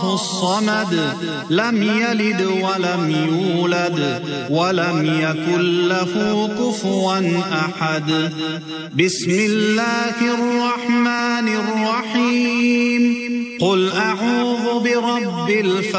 الصمد لم يلد ولم يولد ولم يكن له كفوا أحد. بسم الله الرحمن الرحيم. قل أعوذ برب الفلق